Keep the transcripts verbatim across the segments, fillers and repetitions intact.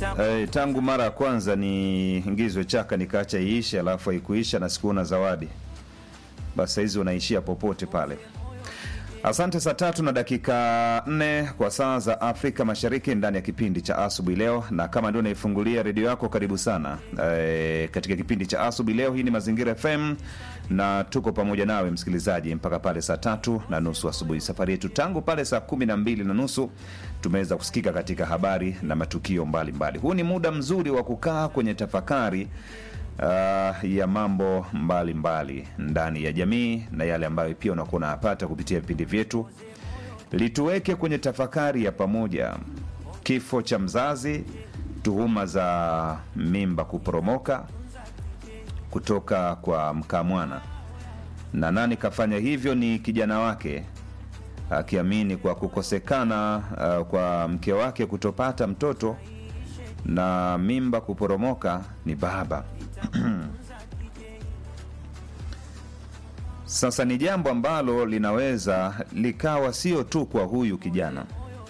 Eh, tangu mara ya kwanza ni ingizwe chaka nikaacha iishe, alafu haikuisha na sikuona zawadi. Basi hizi unaishia popote pale. Asante. Saa tatu na dakika nne kwa saa za Afrika Mashariki ndani ya kipindi cha Asubuhi Leo, na kama ndio unaifungulia redio yako, karibu sana e, katika kipindi cha Asubuhi Leo. Hii ni Mazingira F M na tuko pamoja nawe msikilizaji mpaka pale saa tatu na nusu asubuhi. Safari yetu tangu pale saa kumi na mbili na nusu tumeweza kusikika katika habari na matukio mbalimbali mbali. Huu ni muda mzuri wa kukaa kwenye tafakari Uh, ya mambo mbalimbali mbali ndani ya jamii na yale ambayo pia unakuwa unapata kupitia vipindi vyetu. Lituweke kwenye tafakari ya pamoja: kifo cha mzazi, tuhuma za mimba kuporomoka kutoka kwa mkamwana, na nani kafanya hivyo? Ni kijana wake, akiamini kwa kukosekana uh, kwa mke wake kutopata mtoto na mimba kuporomoka ni baba. Sasa ni jambo ambalo linaweza likawa sio tu kwa huyu kijana,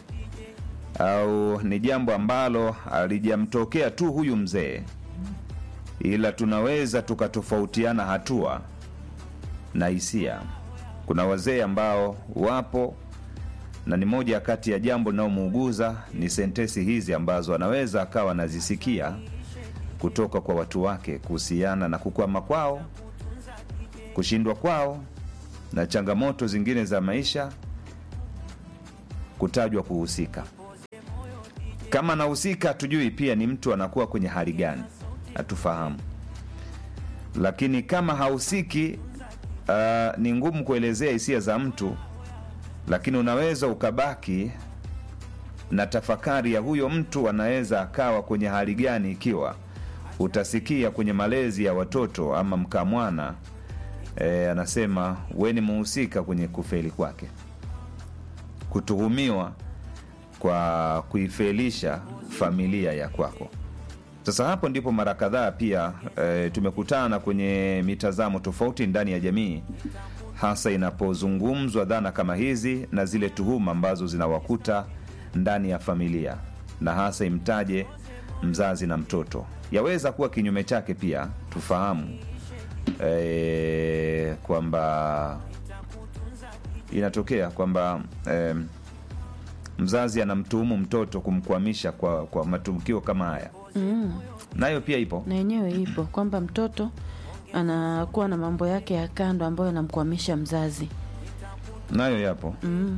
au ni jambo ambalo alijamtokea tu huyu mzee, ila tunaweza tukatofautiana hatua na hisia. Kuna wazee ambao wapo, na ni moja kati ya jambo linalomuuguza ni sentesi hizi ambazo anaweza akawa anazisikia kutoka kwa watu wake kuhusiana na kukwama kwao, kushindwa kwao na changamoto zingine za maisha, kutajwa kuhusika. Kama anahusika hatujui pia ni mtu anakuwa kwenye hali gani, hatufahamu. Lakini kama hahusiki, uh, ni ngumu kuelezea hisia za mtu, lakini unaweza ukabaki na tafakari ya huyo mtu anaweza akawa kwenye hali gani, ikiwa utasikia kwenye malezi ya watoto ama mkamwana e, anasema we ni muhusika kwenye kufeli kwake, kutuhumiwa kwa kuifelisha familia ya kwako. Sasa hapo ndipo mara kadhaa pia e, tumekutana kwenye mitazamo tofauti ndani ya jamii, hasa inapozungumzwa dhana kama hizi na zile tuhuma ambazo zinawakuta ndani ya familia, na hasa imtaje mzazi na mtoto. Yaweza kuwa kinyume chake pia, tufahamu e, kwamba inatokea kwamba e, mzazi anamtuhumu mtoto kumkwamisha kwa, kwa matukio kama haya. Mm. Nayo pia ipo. Na yenyewe ipo kwamba mtoto anakuwa na mambo yake ya kando ambayo yanamkwamisha mzazi. Nayo yapo. Mm.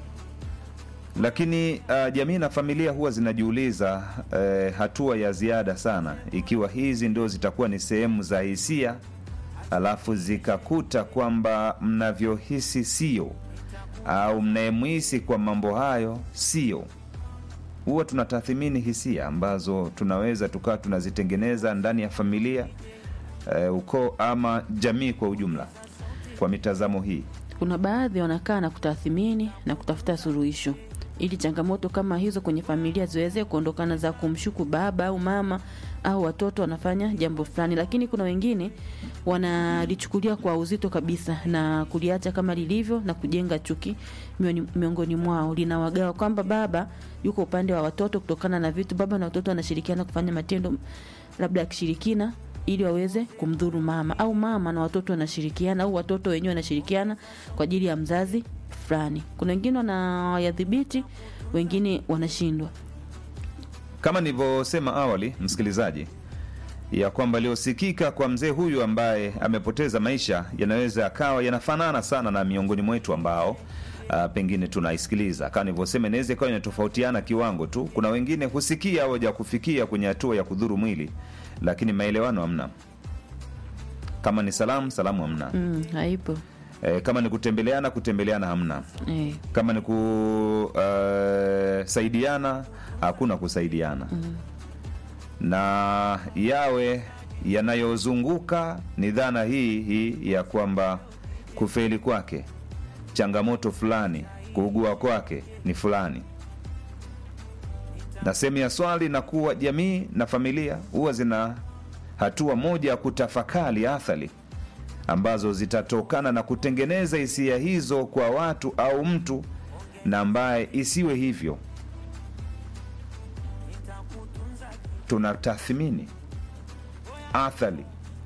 Lakini uh, jamii na familia huwa zinajiuliza uh, hatua ya ziada sana, ikiwa hizi ndio zitakuwa ni sehemu za hisia, alafu zikakuta kwamba mnavyohisi sio, au mnayemhisi kwa mambo hayo sio. Huwa tunatathmini hisia ambazo tunaweza tukawa tunazitengeneza ndani ya familia, uh, ukoo ama jamii kwa ujumla. Kwa mitazamo hii, kuna baadhi wanakaa na kutathmini na kutafuta suluhisho ili changamoto kama hizo kwenye familia ziweze kuondokana, za kumshuku baba au mama au watoto wanafanya jambo fulani. Lakini kuna wengine wanalichukulia kwa uzito kabisa na kuliacha kama lilivyo na kujenga chuki miongoni mwao. Linawagawa kwamba baba yuko upande wa watoto kutokana na vitu baba na watoto wanashirikiana kufanya matendo labda ya kishirikina ili waweze kumdhuru mama, au mama na watoto wanashirikiana, au watoto wenyewe wanashirikiana kwa ajili ya mzazi fulani. Kuna wengine wanayadhibiti, wengine wanashindwa. Kama nilivyosema awali, msikilizaji, ya kwamba liosikika kwa mzee huyu ambaye amepoteza maisha yanaweza akawa yanafanana sana na miongoni mwetu ambao uh, pengine tunaisikiliza. Kama nilivyosema, inaweza ikawa inatofautiana kiwango tu. Kuna wengine husikia au haja kufikia kwenye hatua ya kudhuru mwili, lakini maelewano hamna. Kama ni salamu, salamu hamna. Mm, haipo. E, kama ni kutembeleana, kutembeleana hamna. E. Kama ni kusaidiana, uh, hakuna kusaidiana. Mm. Na yawe yanayozunguka ni dhana hii hii ya kwamba kufeli kwake, changamoto fulani, kuugua kwake ni fulani. Na sehemu ya swali na kuwa jamii na familia huwa zina hatua moja ya kutafakari athari ambazo zitatokana na kutengeneza hisia hizo kwa watu au mtu, na ambaye isiwe hivyo. tunatathmini athari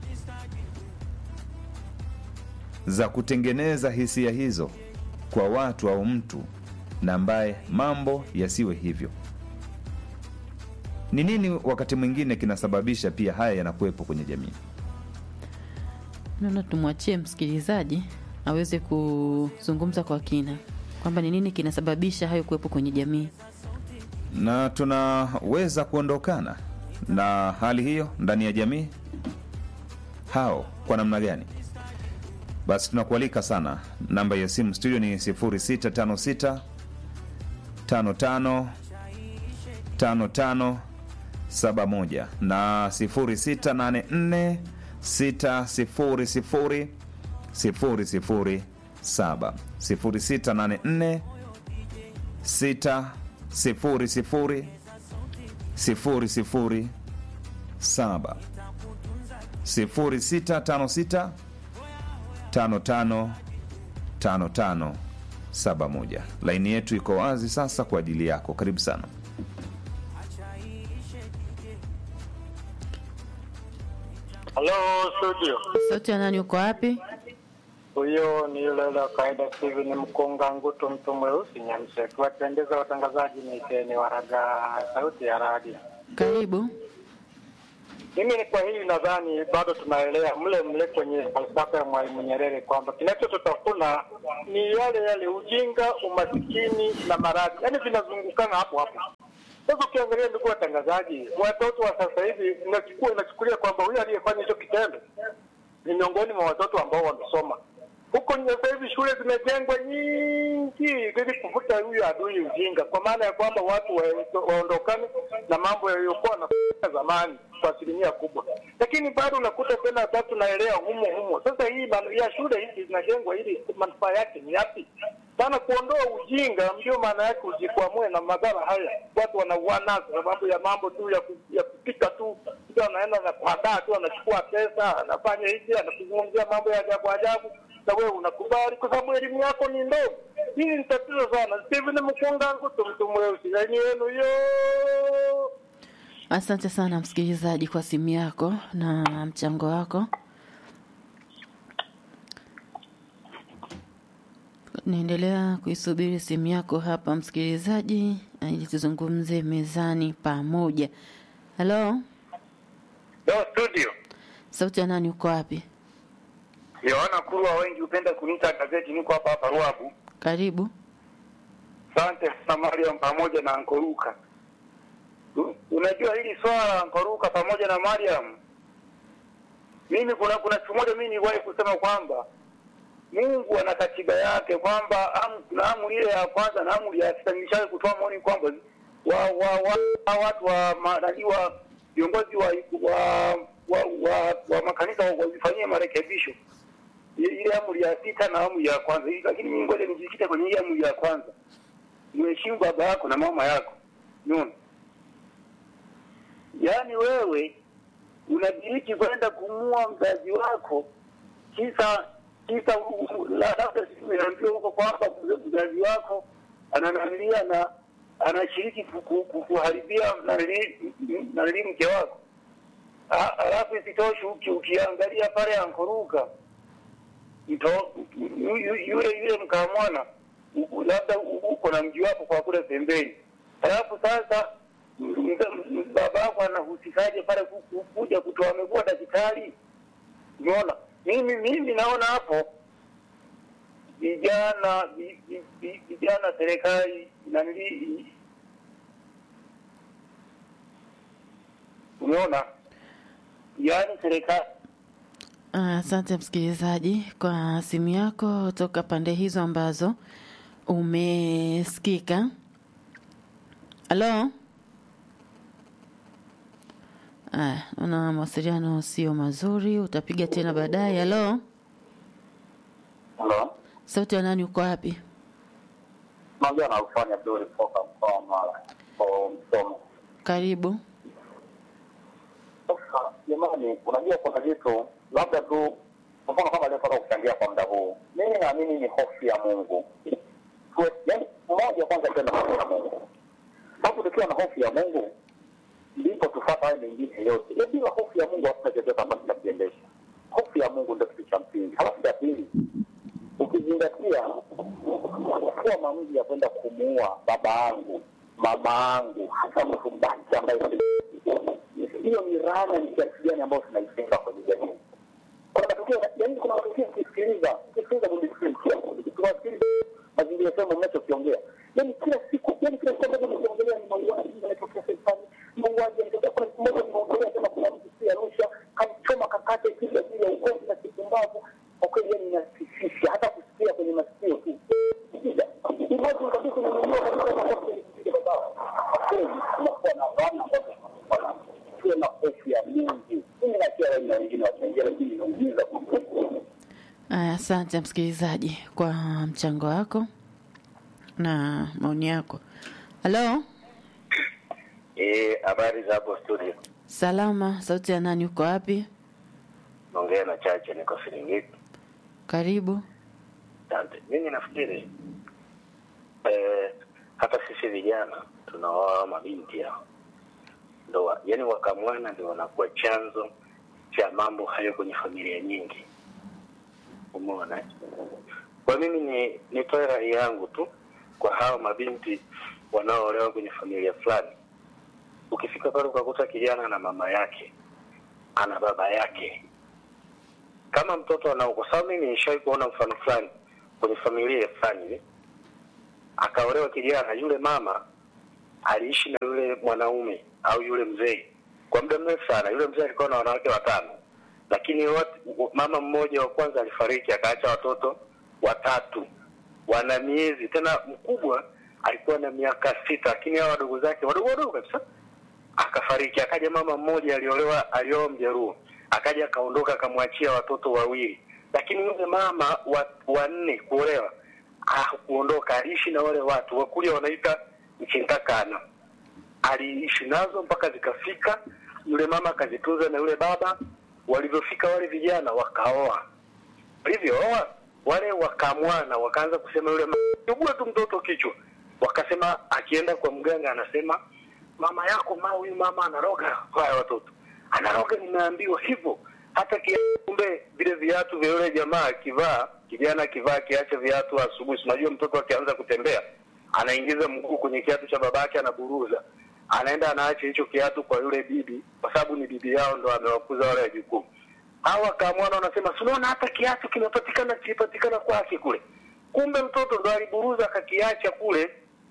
za kutengeneza hisia hizo kwa watu au mtu na ambaye mambo yasiwe hivyo? Ni nini wakati mwingine kinasababisha pia haya yanakuwepo kwenye jamii? Naona tumwachie msikilizaji aweze kuzungumza kwa kina kwamba ni nini kinasababisha hayo kuwepo kwenye jamii, na tunaweza kuondokana na hali hiyo ndani ya jamii hao kwa namna gani? Basi tunakualika sana. Namba ya simu studio ni sifuri sita tano sita tano tano tano tano saba moja na sifuri sita nane nne sita sifuri sifuri sifuri sifuri saba, sifuri sita nane nne sita sifuri sifuri sifuri sifuri saba, sifuri sita tano sita tano tano tano tano saba moja. Laini yetu iko wazi sasa kwa ajili yako. Karibu sana. Hello studio. Sauti ya nani, uko wapi? Huyo ni yule la kaida Steven Mkonga Nguto, mtu mweusi Nyamse. Tuwatendeza watangazaji ni teni waraga sauti ya radio. Karibu. Mimi ni kwa hili nadhani bado tunaelea mle mle kwenye falsafa ya Mwalimu Nyerere kwamba kinachotutafuna ni yale yale ujinga, umasikini na maradhi. Yaani vinazungukana hapo hapo. Sasa ukiangalia ndugu watangazaji, watoto wa sasa hivi inachukua inachukulia kwamba huyu aliyefanya hicho kitendo ni miongoni mwa watoto ambao wamesoma. Huko sasa hivi shule zimejengwa nyingi ili kuvuta huyu adui ujinga, kwa maana ya kwamba watu waondokane na mambo yaliyokuwa na zamani kwa asilimia kubwa. Lakini bado unakuta tena bado tunaelea humo humo. Sasa hii ya shule hizi zinajengwa ili manufaa yake ni yapi? Sana kuondoa ujinga ndio maana yake ujikwamue na madhara haya. Watu wanauana sababu ya mambo tu ya, ku, ya kupika tu. Mtu anaenda na kuhadaa tu, anachukua pesa, anafanya hivi, anakuzungumzia mambo ya ajabu ajabu. Na wewe unakubali kwa sababu elimu yako ni ndogo. Hili ni tatizo sana. Steven Mkonga Nguto, mtu mweusi. Yaani yenu yo. Asante sana msikilizaji kwa simu yako na mchango wako. Naendelea kuisubiri simu yako hapa msikilizaji ili tuzungumze mezani pamoja. Hello? Hello studio. Sauti ya nani, uko wapi? Yohana Kurwa, wengi upenda kuniita gazeti, niko hapa hapa Ruabu. Karibu. Asante sana Mariam pamoja na Ankoruka. Unajua hili swala Ankoruka pamoja na Mariam, mimi kuna kuna siku moja mimi niliwahi kusema kwamba Mungu ana katiba yake kwamba am, kuna amri ile ya kwanza na amri ya sita. Nilishawahi kutoa maoni kwamba wa wa, wa watu wa madaliwa viongozi wa wa wa, wa, wa makanisa wafanyie marekebisho ile amri ya sita na amri ya kwanza. Lakini mimi ngoja nijikite kwenye ile amri ya kwanza. Mheshimu baba yako na mama yako. Unaona? Yaani wewe unadiriki kwenda kumua mzazi wako kisa kisa labda sisi tunaambiwa huko kwamba mzazi wako ananamilia na anashiriki kuharibia na elimu mke wako. Alafu isitoshe ukiangalia pale Ankoruka yule yule mkamwana labda uko na mji wako kwa kule pembeni. Alafu sasa baba yako anahusikaje pale kuja kutoa amekuwa daktari? Unaona? Mimi mimi naona hapo vijana vijana serikali na nili unaona, yaani serikali. Asante uh, msikilizaji kwa simu yako toka pande hizo ambazo umesikika. Hello? Ah, una mawasiliano sio mazuri, utapiga tena baadaye. Hello? Hello? Sauti ya nani, uko wapi? Mambo anafanya dole kutoka kwa mara kwa msomo. Karibu. Sasa jamani, unajua kuna vitu labda tu mfano kama leo tunataka kuchangia kwa muda huu. Mimi naamini ni hofu ya Mungu. Kwa yaani mmoja kwanza tena hofu ya Mungu. Sababu tukiwa na hofu ya Mungu ndipo tufuata haya mengine yote. Ile bila hofu ya Mungu hakuna chochote ambacho kitakuendesha. Hofu ya Mungu ndio kitu cha msingi. Halafu ya pili, ukizingatia kwa maamuzi ya kwenda kumuua baba yangu, mama yangu, hata mtu mbaki ambaye hiyo ni rana ni kiasi gani ambayo tunaisenga kwenye jamii. Kuna matokeo, yaani kuna matokeo ukisikiliza, ukisikiliza Bundesliga, ukisikiliza mazingira sema mnachokiongea. Yaani kila siku, yaani kila siku ambapo tunaongelea ni mauaji yanatokea serikali, mauaji yanatokea kuna mmoja tunaongelea kama kuna mtu si Arusha, kamchoma kakate kile bila ukosi na kipumbavu. Kwa kweli yani inasifisha hata kusikia kwenye masikio tu. Imoja kabisa ni mwenyewe kabisa kwa kweli tunakuwa na wana kwa na hofu ya Mungu. Mimi na kila wengine wengine wachangia lakini nauliza. Aya, asante msikilizaji kwa mchango wako na maoni yako. Hello? Eh, habari za hapo studio? Salama, sauti ya nani, uko wapi? Naongea na Chacha, niko Serengeti. Karibu. Asante. Mimi nafikiri eh hata sisi vijana tunaoa mabinti hao. Ndio, yani wakamwana ndio wanakuwa chanzo cha mambo hayo kwenye familia nyingi. Umeona? Kwa mimi ni nitoe rai yangu tu kwa hao mabinti wanaoolewa kwenye familia fulani. Ukifika pale ukakuta kijana na mama yake, ana baba yake. Kama mtoto anaokosa, sababu mimi nishawahi kuona mfano fulani kwenye familia fulani, akaolewa kijana, yule mama aliishi na yule mwanaume au yule mzee kwa muda mrefu sana. Yule mzee alikuwa na wanawake watano. Lakini watu, mama mmoja wa kwanza alifariki akaacha watoto watatu. Wana miezi, tena mkubwa alikuwa na miaka sita, lakini hao wadogo zake wadogo wadogo kabisa akafariki. Akaja mama mmoja aliolewa, alioa Mjaruo, akaja akaondoka akamwachia watoto wawili. Lakini yule mama wa, wa nne kuolewa ah kuondoka, aliishi na wale watu wakulia wanaita mchintakana. Aliishi nazo mpaka zikafika, yule mama akazitunza na yule baba. Walivyofika wale vijana wakaoa. Walivyooa wale wakamwana wakaanza kusema yule mama tu mtoto kichwa. Wakasema akienda kwa mganga anasema mama yako ma huyu mama anaroga kwa watoto. Anaroga, nimeambiwa hivyo. Hata kumbe vile viatu vya yule jamaa akivaa, kijana akivaa kiacha viatu asubuhi, unajua mtoto akianza kutembea anaingiza mguu kwenye kiatu cha babake anaburuza. Anaenda anaacha hicho kiatu kwa yule bibi kwa sababu ni bibi yao ndo amewakuza wale wajukuu. Hawa kamwana wanasema unaona hata kiatu kimepatikana kipatikana kwake kule. Kumbe mtoto ndo aliburuza akakiacha kule.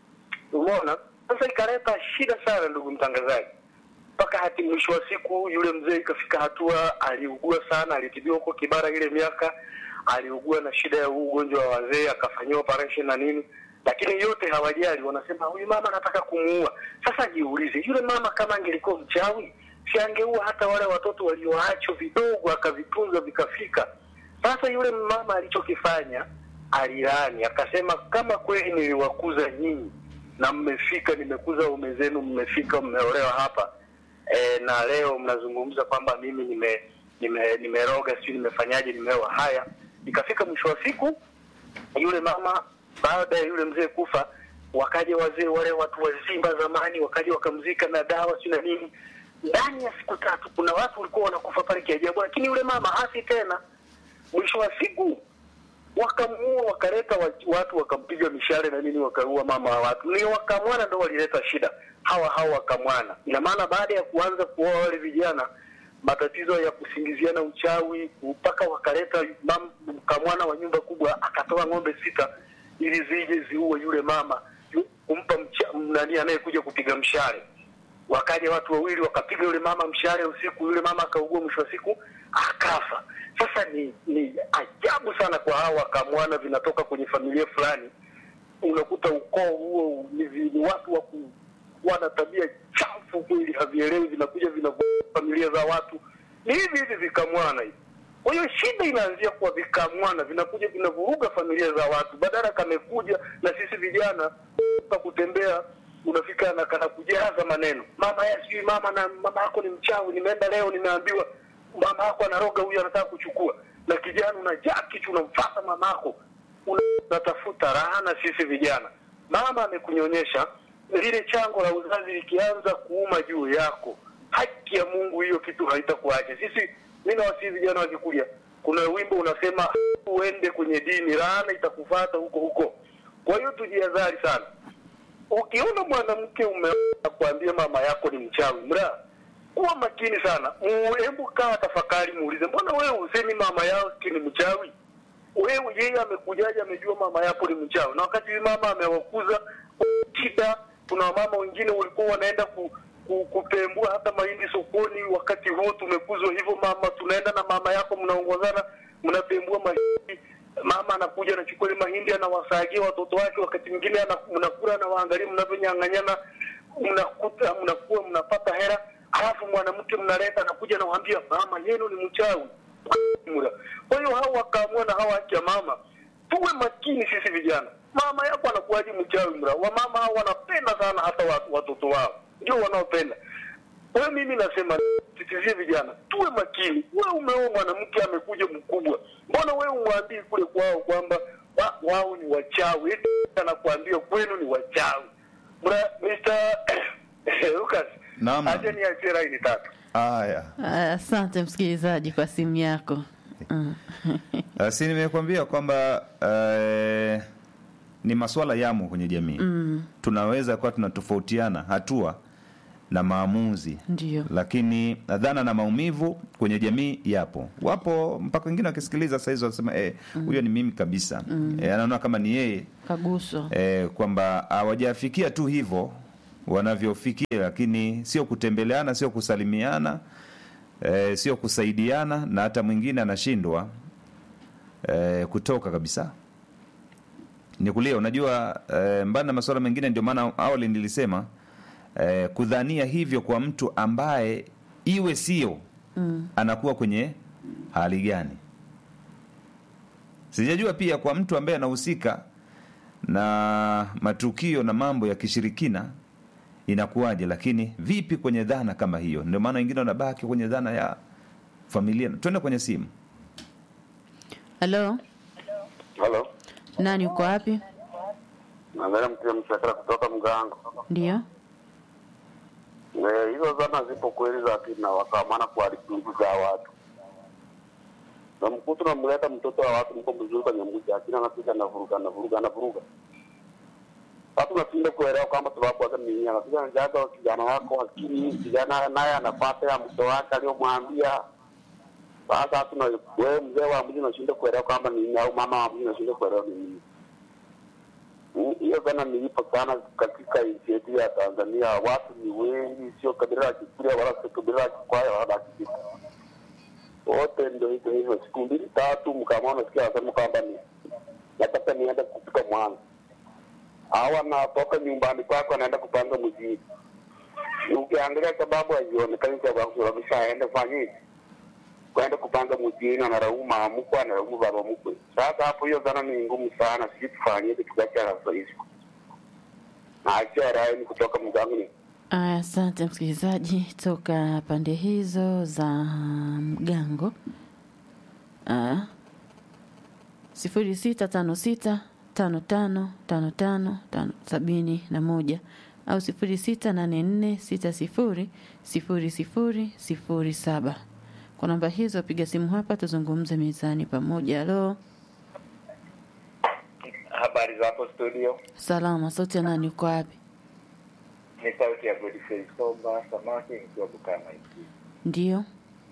Umeona? Sasa ikaleta shida sana ndugu mtangazaji. Mpaka hati mwisho wa siku yule mzee ikafika hatua aliugua sana, alitibiwa huko Kibara ile miaka, aliugua na shida ya ugonjwa wa wazee, akafanywa operation na nini. Lakini yote hawajali, wanasema huyu mama anataka kumuua. Sasa jiulize, yule mama kama angelikuwa mchawi, si angeua hata wale watoto walioachwa vidogo akavitunza vikafika. Sasa yule mama alichokifanya, alilani akasema kama kweli niliwakuza nyinyi na mmefika, nimekuza ume zenu, mmefika mmeolewa hapa e, na leo mnazungumza kwamba mimi nime nime nimeroga sio nimefanyaje nimeoa haya. Ikafika mwisho wa siku yule mama, baada ya yule mzee kufa, wakaja wazee wale watu wazima zamani, wakaja wakamzika na dawa sio na nini. Ndani ya siku tatu kuna watu walikuwa wanakufa pale kiajabu, lakini yule mama hasi tena. Mwisho wa siku wakamuua, wakaleta watu wakampiga mishale na nini, wakaua mama wa watu. Ni wakamwana ndio walileta shida. Hawa hawa wakamwana. Ina maana baada ya kuanza kuoa wale vijana, matatizo ya kusingiziana uchawi, mpaka wakaleta mkamwana wa nyumba kubwa akatoa ng'ombe sita ili zije ziue yule mama, kumpa nani anayekuja kupiga mshale. Wakaja watu wawili wakapiga yule mama mshale usiku, yule mama akaugua, mwisho wa siku akafa. Sasa ni ni ajabu sana kwa hawa kamwana vinatoka kwenye familia fulani. Unakuta ukoo huo ni, ni watu wa kuwa na tabia chafu kweli, havielewi, vinakuja vinavuka familia za watu. Ni hivi hivi vikamwana hivi. Kwa hiyo shida inaanzia kwa vikamwana, vinakuja vinavuruga familia za watu. Badala kamekuja na sisi vijana kwa kutembea, unafika na kana kujaza maneno. Mama yasi mama na mama yako ni mchawi, nimeenda leo nimeambiwa mama yako anaroga, huyu anataka kuchukua. Na kijana unajaa kitu unamfuata mama yako. Unatafuta raha. Na sisi vijana, mama amekunyonyesha, lile chango la uzazi likianza kuuma juu yako, haki ya Mungu hiyo kitu haitakuacha. Sisi mimi na wasihi vijana wakikulia, kuna wimbo unasema uende kwenye dini, laana itakufuata huko huko. Kwa hiyo tujihadhari sana. Ukiona mwanamke umekwambia mama yako ni mchawi, mra, kuwa makini sana. Hebu kaa tafakari, muulize, mbona wewe usemi mama yako ni mchawi? Wewe yeye amekujaje amejua mama yako ni mchawi? Na wakati mama amewakuza shida, kuna mama wengine walikuwa wanaenda ku, ku, kupembua hata mahindi sokoni, wakati huo tumekuzwa hivyo mama, tunaenda na mama yako mnaongozana mnapembua mahindi, mama anakuja anachukua ile mahindi anawasagia watoto wake, wakati mwingine mnakula na waangalia mnavyonyang'anyana, mnakuta mnakuwa mnapata hera, alafu mwanamke mnaleta anakuja anawaambia mama yenu ni mchawi. Kwa hiyo hao wakaamua na hawa haki ya mama, tuwe makini sisi vijana. Mama yako anakuaje mchawi mra? Wa mama hao wanapenda sana hata watoto wao. Ndio wanaopenda. Kwa mimi nasema sisi vijana tuwe makini. Wewe umeoa mwanamke amekuja mkubwa, mbona wewe umwambii kule kwao kwamba wa, wao ni wachawi? Anakuambia kwenu ni wachawi. Mra mister Lucas, naam, aje ni achira hii tatu. Haya. Asante msikilizaji kwa simu yako. Asi nimekwambia kwamba uh, ni masuala yamo kwenye jamii. Mm. Tunaweza kuwa tunatofautiana hatua na maamuzi. Ndiyo. Lakini dhana na maumivu kwenye jamii yapo. Wapo mpaka wengine wakisikiliza saa hizo wanasema eh huyo mm. ni mimi kabisa. Mm. Eh, anaona kama ni yeye kaguso. Eh, kwamba hawajafikia tu hivyo wanavyofikia, lakini sio kutembeleana, sio kusalimiana, e, sio kusaidiana, na hata mwingine anashindwa e, kutoka kabisa. Nikulia, unajua e, mbali na masuala mengine, ndio maana awali nilisema e, kudhania hivyo kwa mtu ambaye iwe sio mm. anakuwa kwenye hali gani. Sijajua pia kwa mtu ambaye anahusika na matukio na mambo ya kishirikina inakuwaje, lakini vipi kwenye dhana kama hiyo? Ndio maana wengine wanabaki kwenye dhana ya familia. Twende kwenye simu. Hello. Hello. Nani uko wapi? Naangalia mtu mshakara kutoka Mgango. Ndio. Eh, hizo dhana zipo kweli za kina wakamana kwa alipungu za watu. Na mkutu na mleta mtoto wa watu mko mzuri kwenye mmoja, akina anapika na vuruga na vuruga na vuruga. Watu wanapinda kuelewa kwamba sababu hata mimi anapiga njaga kijana wako akili, kijana naye anapata ya mtoto wake aliyomwambia. Sasa hatu na wewe mzee wa mjini unashinda kuelewa kwamba ni au mama wa mjini unashinda kuelewa ni nini. Hiyo dhana nilipo sana katika nchi yetu ya Tanzania. Watu ni wengi, sio kabila la Kikuria wala sio kabila la Kikwaya wala Kikita. Wote ndio hivyo hivyo, siku mbili tatu mkamao nasikia wanasema kwamba ni nataka niende kupika Mwanza. Hawa natoka nyumbani kwako anaenda kupanga mjini. Ukiangalia sababu haionekani sababu kusababisha aende fanyeni. Kwenda kupanga mjini anarauma mko anarauma baba mkwe. Sasa hapo hiyo dhana ni ngumu sana, sisi tufanyeje tukacha na hizo. Na acha rai ni kutoka Mgango. Asante msikilizaji toka pande hizo za Mgango. Ah. sifuri sita tano sita tano tano tano tano tano sabini na moja au sifuri sita nane nne sita sifuri sifuri sifuri sifuri saba. Kwa namba hizo piga simu hapa tuzungumze mezani pamoja. Halo. Habari za hapo studio? Salama, sauti ya nani uko wapi? Ni sauti ya Godfrey Somba Samaki nikiwa Bukama hivi. Ndio.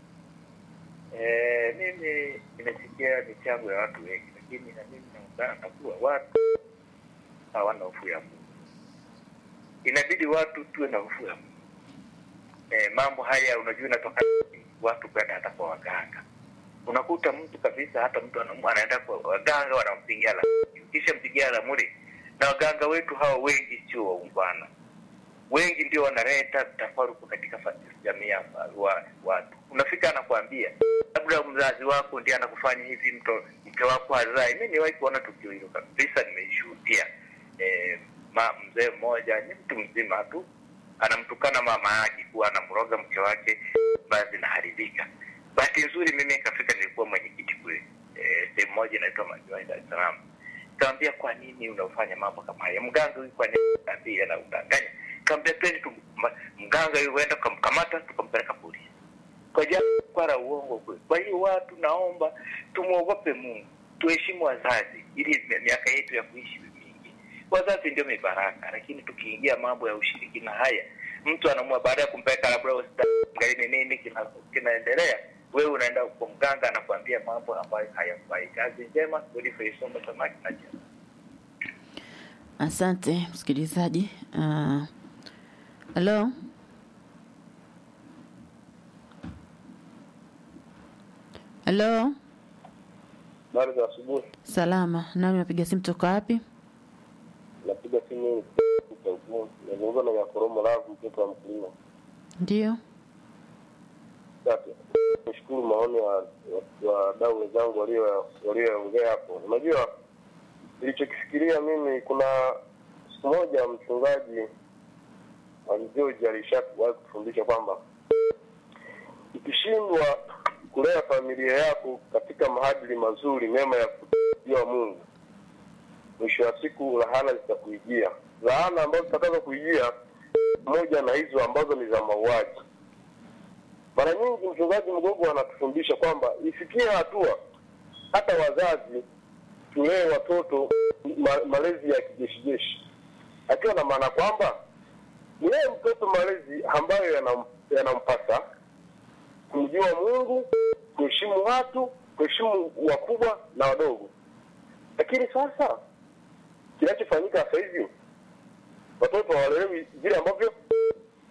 Eh, mimi nimesikia michango ya watu wengi, lakini na mimi naona kuwa watu hawana hofu ya Mungu. Inabidi watu tuwe na hofu ya Mungu. Eh, mambo haya unajua inatoka watu kwenda hata kwa waganga. Unakuta mtu kabisa, hata mtu anaenda kwa waganga wanampigia la kisha mpigia la muri, na waganga wetu hawa wengi sio waungwana. Wengi ndio wanaleta tafaruku katika jamii ya wa, watu. Unafika anakuambia labda mzazi wako ndiye anakufanya hivi, mto mke wako hazai. Mimi niwahi kuona tukio hilo kabisa, nimeishuhudia. Eh, ma mzee mmoja ni mtu mzima tu anamtukana mama yake kuwa anamroga mke wake, basi naharibika. Bahati nzuri mimi nikafika, nilikuwa mwenyekiti kule eh, sehemu moja inaitwa Majiwa, Dar es Salaam. Kaambia kwa nini unafanya mambo kama haya? Mganga huyu kwa nini anambia na udanganya? Kaambia twende tu mganga huyu uenda kumkamata tukampeleka polisi. Kwa jambo kwa uongo kweli. Kwa hiyo watu naomba tumuogope Mungu. Tuheshimu wazazi ili miaka yetu ya kuishi mingi. Wazazi ndio mibaraka, lakini tukiingia mambo ya ushirikina haya, mtu anaamua baada ya kumpeleka labda hospitali nini kina kinaendelea, wewe unaenda kwa mganga anakuambia mambo ambayo hayafai. Kazi njema Godfrey Somba Samaki na jana. Asante msikilizaji. Uh, hello. Hello. Habari za asubuhi. Salama. Nani unapiga simu toka wapi? Napiga simu kutoka huko. Nazungumza na Yakoromo Lavu, mtoto wa mkulima. Ndio. Asante. Nashukuru maoni ya wadau wenzangu walio walioongea hapo. Unajua nilichokifikiria mimi, kuna siku moja mchungaji George alishawahi kufundisha kwamba ukishindwa kulea familia yako katika maadili mazuri mema ya kujua Mungu, mwisho wa siku laana zitakuijia. Laana ambazo zitakazo kuijia moja na hizo ambazo ni za mauaji. Mara nyingi mchungaji Mgogo anatufundisha kwamba ifikie hatua hata wazazi tulee watoto ma, malezi ya kijeshi jeshi. Akiwa na maana kwamba ni yeye mtoto malezi ambayo yanam, yanampasa kumjua Mungu, kuheshimu watu, kuheshimu wakubwa na wadogo. Lakini sasa kinachofanyika sasa hivi, watoto hawalelewi vile ambavyo